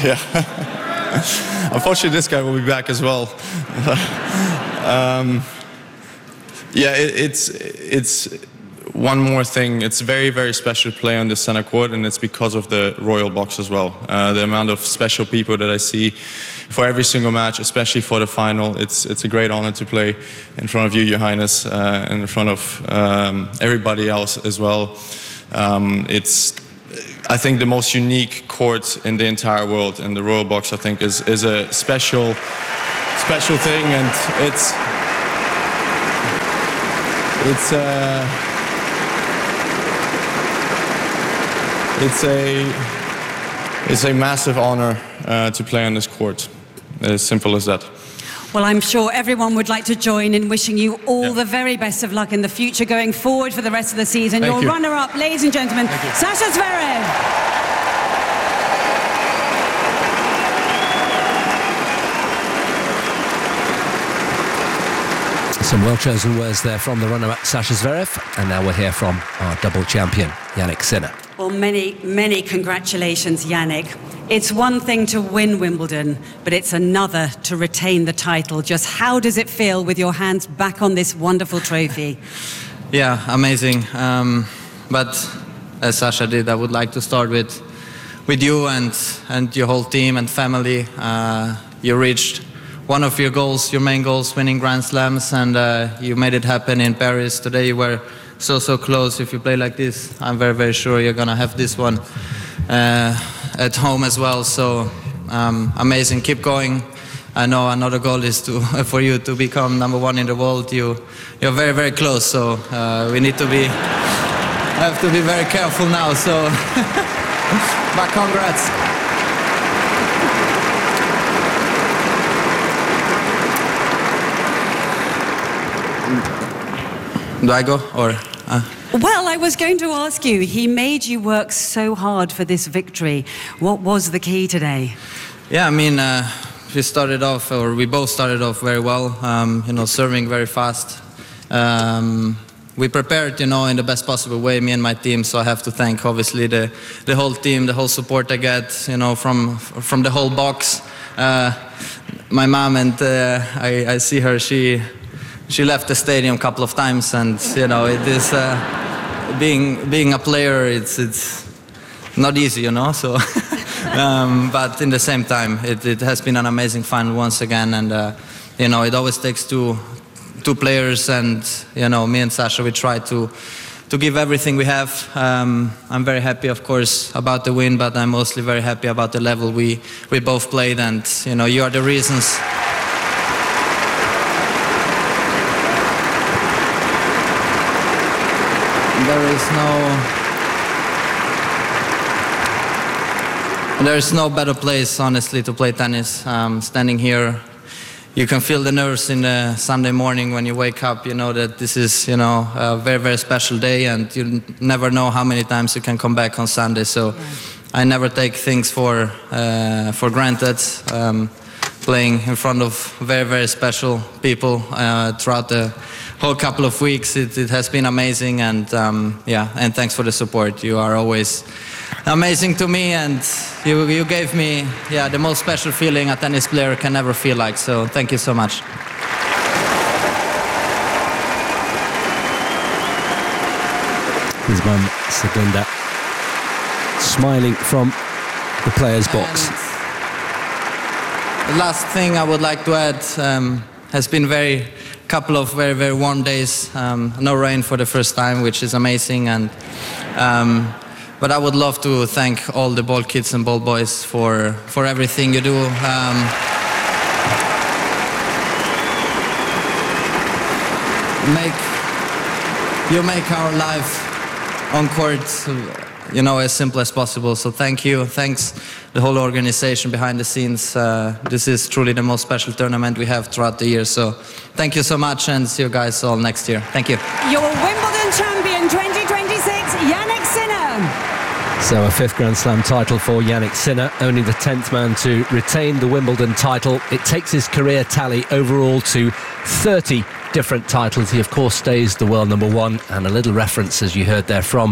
Yeah. Unfortunately, this guy will be back as well. It's one more thing. It's very, very special to play on the center court, and it's because of the Royal Box as well. The amount of special people that I see for every single match, especially for the final. It's a great honor to play in front of you, Your Highness, and in front of everybody else as well. It's, I think, the most unique court in the entire world, and the Royal Box, I think, is a special thing, and it's a massive honor to play on this court. As simple as that. Well, I'm sure everyone would like to join in wishing you all the very best of luck in the future going forward for the rest of the season. Thank Your you. runner-up, ladies and gentlemen, Sasha Zverev. Some well-chosen words there from the runner-up Sasha Zverev, and now we'll hear from our double champion, Jannik Sinner. Well, many, many congratulations, Jannik. It's one thing to win Wimbledon, but it's another to retain the title. Just how does it feel with your hands back on this wonderful trophy? Yeah, amazing. But as Sasha did, I would like to start with you and your whole team and family. You reached one of your goals, your main goals, winning Grand Slams, and you made it happen in Paris. Today you were so close. If you play like this, I'm very, very sure you're gonna have this one at home as well. So amazing, keep going. I know another goal is for you to become #1 in the world. You're very, very close, so we need to have to be very careful now. So, but congrats. Do I go or? Well, I was going to ask you, he made you work so hard for this victory. What was the key today? Yeah, I mean, we both started off very well, serving very fast. We prepared, in the best possible way, me and my team, so I have to thank, obviously, the whole team, the whole support I get, from the whole box. My mom, and I see her, she left the stadium a couple of times, and it is being a player. It's not easy, so. But in the same time, it has been an amazing final once again, and it always takes two players, and me and Sasha, we try to give everything we have. I'm very happy, of course, about the win, but I'm mostly very happy about the level we both played, and you are the reasons. There is no better place, honestly, to play tennis. Standing here, you can feel the nerves in the Sunday morning when you wake up. You know that this is, a very, very special day, and you never know how many times you can come back on Sunday. So I never take things for granted. Playing in front of very, very special people throughout the whole couple of weeks, it has been amazing, and and thanks for the support. You are always amazing to me, and you gave me the most special feeling a tennis player can ever feel like. So thank you so much. His mum, Siglinda, smiling from the players' box. The last thing I would like to add has been couple of very, very warm days. No rain for the first time, which is amazing. And but I would love to thank all the ball kids and ball boys for everything you do. You make our life on court, as simple as possible. So thank you. Thanks the whole organization behind the scenes. This is truly the most special tournament we have throughout the year. So thank you so much, and see you guys all next year. Thank you. Your Wimbledon champion 2026, Jannik Sinner. So a 5th Grand Slam title for Jannik Sinner, only the 10th man to retain the Wimbledon title. It takes his career tally overall to 30 different titles. He, of course, stays the world #1, and a little reference, as you heard there, from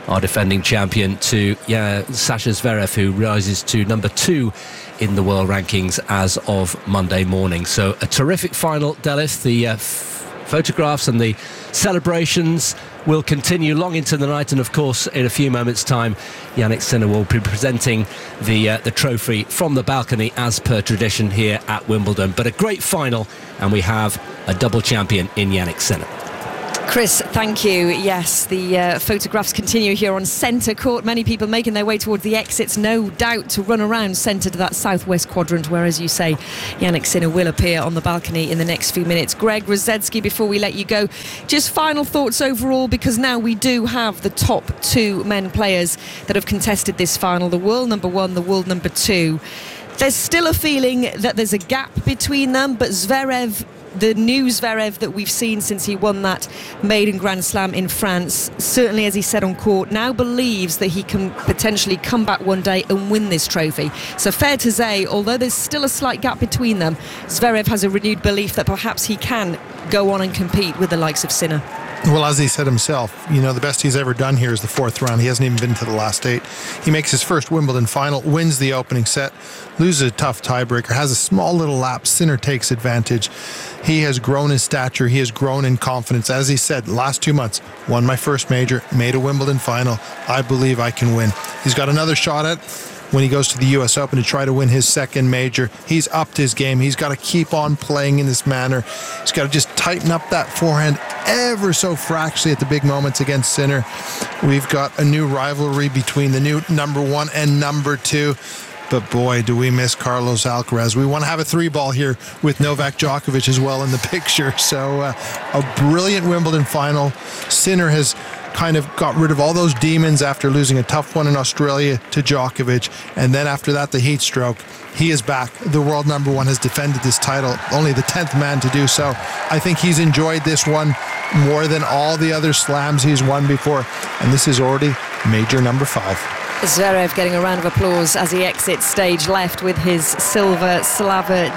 our defending champion, to Sasha Zverev, who rises to number 2 in the world rankings as of Monday morning. So a terrific final, Delith. The photographs and the celebrations will continue long into the night, and of course in a few moments' time Jannik Sinner will be presenting the trophy from the balcony as per tradition here at Wimbledon. But a great final, and we have a double champion in Jannik Sinner. Chris, thank you. Yes, the photographs continue here on centre court. Many people making their way towards the exits, no doubt, to run around centre to that southwest quadrant where, as you say, Jannik Sinner will appear on the balcony in the next few minutes. Greg Rusedski, before we let you go, just final thoughts overall, because now we do have the top 2 men players that have contested this final, the world number 1, the world number 2. There's still a feeling that there's a gap between them, but Zverev, the new Zverev that we've seen since he won that maiden Grand Slam in France, certainly, as he said on court, now believes that he can potentially come back one day and win this trophy. So fair to say, although there's still a slight gap between them, Zverev has a renewed belief that perhaps he can go on and compete with the likes of Sinner. Well, as he said himself, the best he's ever done here is the 4th round. He hasn't even been to the last 8. He makes his first Wimbledon final, wins the opening set, loses a tough tiebreaker, has a small little lapse. Sinner takes advantage. He has grown in stature. He has grown in confidence. As he said, last 2 months, won my first major, made a Wimbledon final. I believe I can win. He's got another shot at when he goes to the US Open to try to win his second major. He's upped his game. He's got to keep on playing in this manner. He's got to just tighten up that forehand ever so fractionally at the big moments against Sinner. We've got a new rivalry between the new number 1 and number 2. But boy, do we miss Carlos Alcaraz. We want to have a 3-ball here with Novak Djokovic as well in the picture. So a brilliant Wimbledon final. Sinner has kind of got rid of all those demons after losing a tough one in Australia to Djokovic, and then after that the heat stroke. He is back. The world number 1 has defended this title, only the 10th man to do so. I think he's enjoyed this one more than all the other slams he's won before, and this is already major number 5. Zverev getting a round of applause as he exits stage left with his silver Salva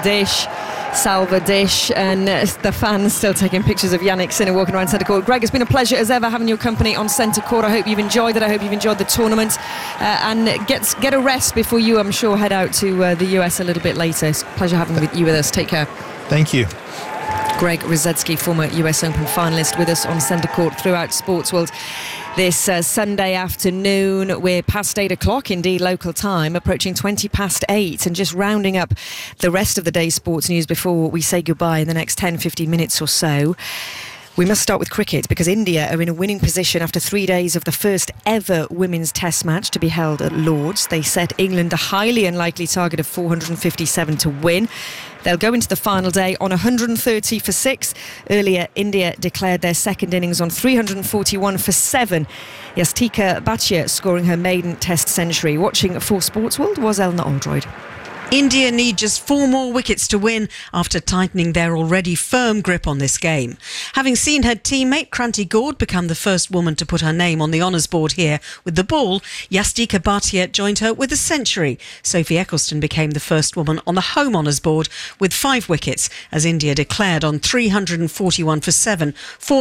dish, and the fans still taking pictures of Jannik Sinner walking around centre court. Greg, it's been a pleasure as ever having your company on centre court. I hope you've enjoyed it. I hope you've enjoyed the tournament, and get a rest before you, I'm sure, head out to the US a little bit later. It's a pleasure having you with us. Take care. Thank you. Greg Rusedski, former US Open finalist, with us on centre court throughout Sports World this Sunday afternoon. We're past 8 o'clock, indeed local time, approaching 20 past 8, and just rounding up the rest of the day's sports news before we say goodbye in the next 10-15 minutes or so. We must start with cricket, because India are in a winning position after 3 days of the first ever women's test match to be held at Lord's. They set England a highly unlikely target of 457 to win. They'll go into the final day on 130 for 6. Earlier, India declared their second innings on 341 for 7. Yastika Bhatia scoring her maiden test century. Watching for Sports World was Elna Oldroyd. India need just 4 more wickets to win after tightening their already firm grip on this game. Having seen her teammate Kranti Gaur become the first woman to put her name on the honours board here with the ball, Yastika Bhatia joined her with a century. Sophie Ecclestone became the first woman on the home honours board with 5 wickets, as India declared on 341 for 7,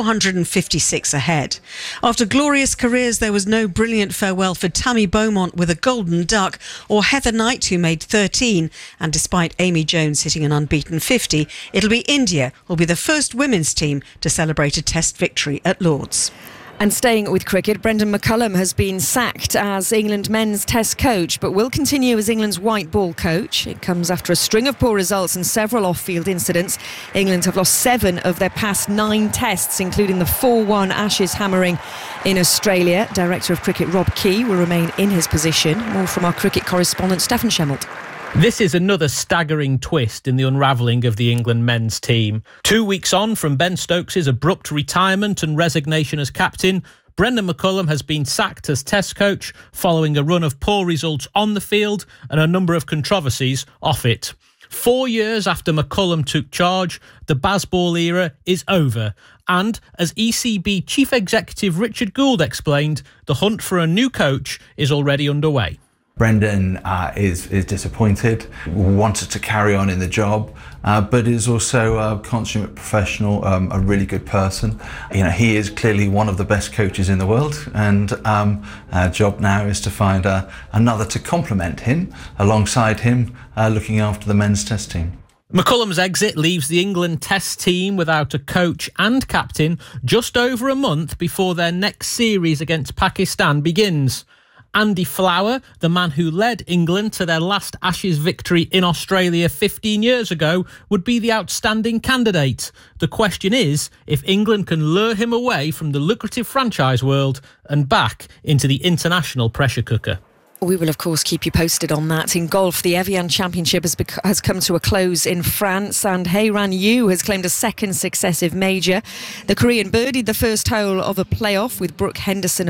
456 ahead. After glorious careers, there was no brilliant farewell for Tammy Beaumont with a golden duck, or Heather Knight, who made 13. And despite Amy Jones hitting an unbeaten 50, it'll be India who'll be the first women's team to celebrate a test victory at Lord's. And staying with cricket, Brendan McCullum has been sacked as England men's test coach, but will continue as England's white ball coach. It comes after a string of poor results and several off-field incidents. England have lost 7 of their past 9 tests, including the 4-1 Ashes hammering in Australia. Director of Cricket Rob Key will remain in his position. More from our cricket correspondent Stefan Schemmelt. This is another staggering twist in the unravelling of the England men's team. 2 weeks on from Ben Stokes' abrupt retirement and resignation as captain, Brendan McCullum has been sacked as test coach following a run of poor results on the field and a number of controversies off it. 4 years after McCullum took charge, the Bazball era is over. And as ECB Chief Executive Richard Gould explained, the hunt for a new coach is already underway. Brendan is disappointed, wanted to carry on in the job, but is also a consummate professional, a really good person. He is clearly one of the best coaches in the world, and our job now is to find another to complement him, alongside him, looking after the men's test team. McCullum's exit leaves the England Test team without a coach and captain just over a month before their next series against Pakistan begins. Andy Flower, the man who led England to their last Ashes victory in Australia 15 years ago, would be the outstanding candidate. The question is if England can lure him away from the lucrative franchise world and back into the international pressure cooker. We will, of course, keep you posted on that. In golf, the Evian Championship has come to a close in France, and Hairan Yu has claimed a second successive major. The Korean birdied the first hole of a playoff with Brooke Henderson